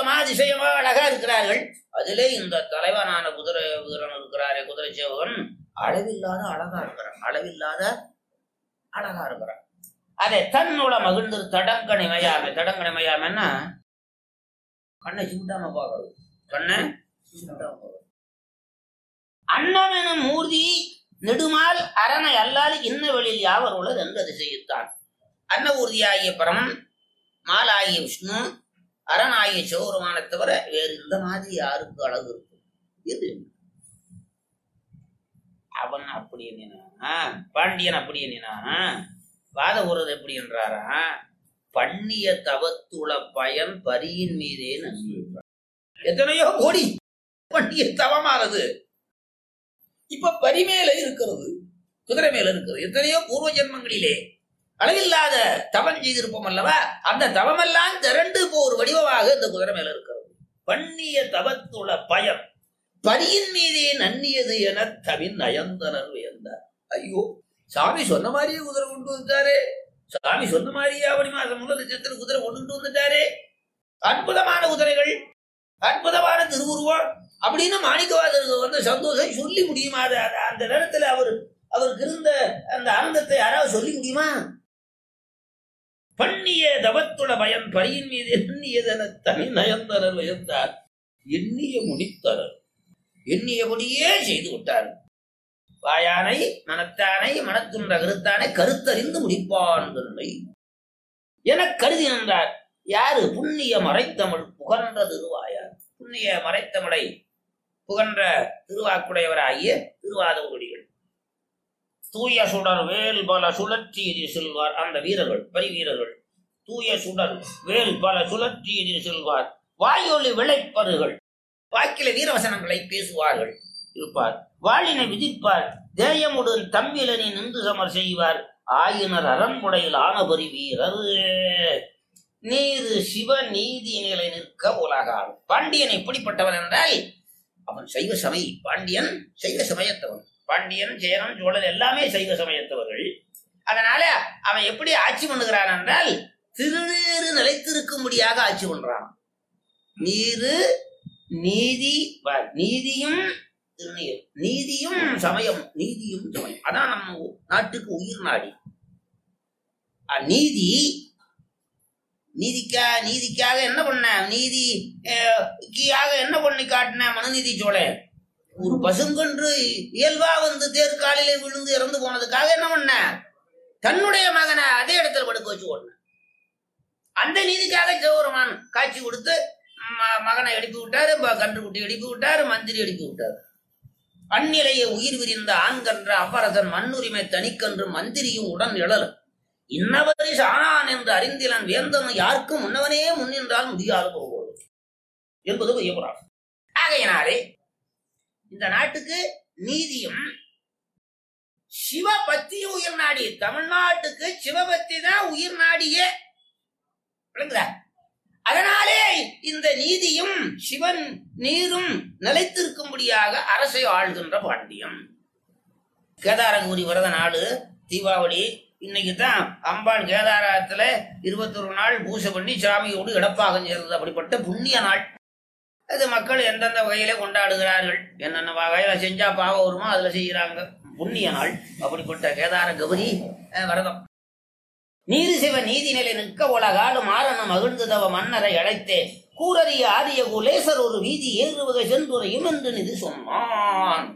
அற்புதமா அதிசயமா அழகா இருக்கிறார்கள். அதிலே இந்த தலைவனான குதிரை வீரன் இருக்கிறாரே, குதிரை சேவகன் அளவில்லாத அழகா இருக்கிறான், அளவில்லாத அழகா இருக்கிறான். அதை தன்னோட மகிழ்ந்து தடங்கணிமையாமை. தடங்கணிமையாமைன்னா கண்ணை சுட்டாம பார்க்கறது, கண்ணை சுட்டாம பார்க்கறது. அன்னமெனும் மூர்த்தி நெடுமால் அரணை அல்லாது இன்ன வெளியில் யாவர் உள்ளது என்று அது செய்யத்தான். அன்ன ஊர்தியாகிய பரமன், மாலாகிய விஷ்ணு, அரணாகிய சிவபெருமானை தவிர வேறு இந்த மாதிரி யாருக்கு அழகு இருக்கும்? இது அவன் அப்படி எண்ணினா, பாண்டியன் அப்படி எண்ணினா, வாத ஊறது எப்படி என்றாரா, பண்ணிய தவத்துள பயன் பரியின் மீதே நன்றி. எத்தனையோ கோடி பண்ணிய தவமானது இப்ப பரி மேல இருக்கிறது, குதிரை மேல இருக்கிறது. எத்தனையோ பூர்வ ஜென்மங்களிலே அளவில்லாத தவம் செய்திருப்போம் அல்லவா, அந்த தவமெல்லாம் திரண்டு இப்போ ஒரு வடிவமாக இந்த குதிரை மேல இருக்கிறது. பண்ணிய தவத்துள பயன் பரியின் மீதே நன்னியது என தவின் நயந்தனர் வியந்தார். ஐயோ, சாமி சொன்ன மாதிரியே குதிரை கொண்டு வந்துட்டாரே, சாமி சொன்ன மாதிரியே ஆவணி மாசம் முதல் லட்சத்தில் குதிரை கொண்டு வந்துட்டாரே, அற்புதமான குதிரைகள், அற்புதமான திருவுருவம் அப்படின்னு மாணிக்கவாசகருக்கு வந்து சந்தோஷம் சொல்லி முடியுமா? அந்த நேரத்தில் அவருக்கு இருந்த அந்த ஆனந்தத்தை யாராவது சொல்லி முடியுமா? பண்ணிய தவத்துள பயன் பரியின் மீது எண்ணியதென தனி நயந்தனர் வியந்தார். எண்ணிய முடித்தனர், எண்ணியபடியே செய்து விட்டார். வாயானை மனத்தானை மனத்துன்ற கருத்தானை கருத்தறிந்து முடிப்பான் தன்மை என கருதி நின்றார். யாரு? புண்ணிய மறைத்தமிழ் புகன்ற திருவாயார். புண்ணிய மறைத்தமிழை புகன்ற திருவாக்குடையவராகிய திருவாதவடிகள். தூய சுடர் வேல் பல சுழற்சி எதிர் செல்வார். அந்த வீரர்கள், பரி வீரர்கள் தூய சுடர் வேல் பல சுழற்சி எதிர் செல்வார். வாயொலி விளைப்பருகள், வாக்கில வீரவசனங்களை பேசுவார்கள் இருப்பார். வாளினை விதிப்பார், தேயமுடன் தம்மிலனை நின்று சமர் செய்வார். ஆயினர் அரண்முடையில் ஆனபரி வீரர் நீரு சிவ நீதி நிலை நிற்க உலகால். பாண்டியன் எப்படிப்பட்டவன் என்றால், அவன் சைவ சமய, பாண்டியன் சைவ சமயத்தவன். பாண்டியன், சேரன், சோழன் எல்லாமே சைவ சமயத்தவர்கள். அதனால அவன் எப்படி ஆட்சி பண்ணுகிறான் என்றால், திருநீறு நிலைத்திருக்கும்படியாக ஆட்சி பண்றான். நீரு நீதி, நீதியும் திருநீர், நீதியும் சமயம், நீதியும் சமயம். அதான் நம்ம நாட்டுக்கு உயிர் நாடி. நீதி, நீதிக்காக என்ன பண்ண, நீதிக்காக என்ன பண்ணி காட்டின மனுநீதி சோழன்? ஒரு பசுங்கன்று இயல்பா வந்து தேர்காலிலே விழுந்து இறந்து போனதுக்காக என்ன பண்ண, தன்னுடைய மகனை அதே இடத்துல படுக்க வச்சு ஓடின. அந்த நீதிக்காக சிவபெருமான் காட்சி கொடுத்து மகனை எழுப்பி விட்டாரு, கன்றுக்குட்டி எழுப்பி விட்டாரு, மந்திரி எழுப்பி விட்டாரு. அந்நிலையை உயிர் விரிந்த ஆண்கன்ற அவ்வரசன் மண்ணுரிமை தனிக்கன்று மந்திரியும் உடன் எழலும். இன்னவரி சானான் என்று அறிந்திலன் வேந்தனும் யாருக்கும் முன்னவனே முன்னின்றால் முடியாது போகும்போது என்பது பெரியபுராணம். ஆகையினாலே இந்த நாட்டுக்கு நீதியும் சிவபக்தியும் உயிர் நாடி. தமிழ்நாட்டுக்கு சிவபக்தி தான் உயிர் நாடியே. அதனாலே இந்த நீதியும் சிவன் நீரும் நிலைத்திருக்கும்படியாக அரசை ஆள்கின்ற பாண்டியம். கேதாரகௌரி விரத நாடு தீபாவளி. இன்னைக்கு தான் அம்பாள் கேதாரத்துல 21 நாள் பூஜை பண்ணி சாமியோடு இடப்பாகம் சேர்ந்தது. அப்படிப்பட்ட புண்ணிய நாள் அது. மக்கள் எந்தெந்த வகையில கொண்டாடுகிறார்கள், என்னென்ன வகையில செஞ்சா பாவம் வருமோ அதுல செய்யறாங்க. புண்ணிய நாள் அப்படிப்பட்ட கேதார கௌரி விரதம். நீரு சிவ நீதி நிலை நிற்க உலகாடு மாறன மகிழ்ந்ததவ மன்னரை அழைத்தே கூரறிய ஆரிய குலேசர் ஒரு வீதி ஏறுவகை சென்றுரையும் என்று நிதி சொன்னான்.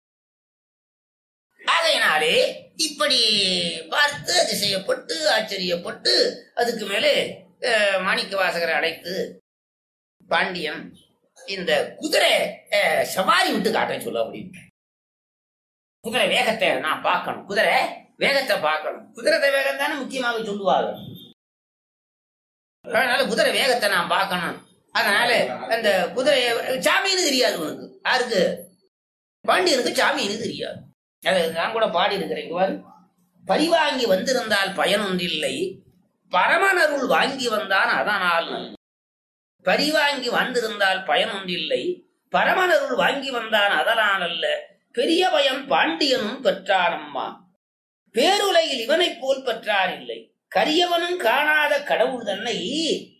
ஆகையினாலே இப்படி பார்த்து அதிசயப்பட்டு ஆச்சரியப்பட்டு அதுக்கு மேலே மாணிக்க வாசகரை அழைத்து பாண்டியன் இந்த குதிரை சவாரி விட்டு காட்ட சொல்ல அப்படின்னு. குதிரை வேகத்தை நான் பார்க்கணும், குதிரை வேகத்தை பார்க்கணும். குதிரை வேகம் தானே முக்கியமாக சொல்லுவாங்க. அதனால குதிரை வேகத்தை நான் பார்க்கணும். அதனால அந்த குதிரை சாமின்னு தெரியாது உனக்கு. யாருக்கு? பாண்டியனுக்கு சாமின்னு தெரியாது. அது நான் கூட பாடி இருக்கிறேன். பரிவாங்கி வந்திருந்தால் பயனொன்றில்லை, பரமனருள் வாங்கி வந்தான் அதனால். பரிவாங்கி வந்திருந்தால் பயனொன்றில்லை, பரமனருள் வாங்கி வந்தான் அதனால் அல்ல. பெரிய பயம் பாண்டியனும் பெற்றானம்மா, பேருலையில் இவனை போல் பெற்றார் இல்லை. கரியவனும் காணாத கடவுள் தன்னை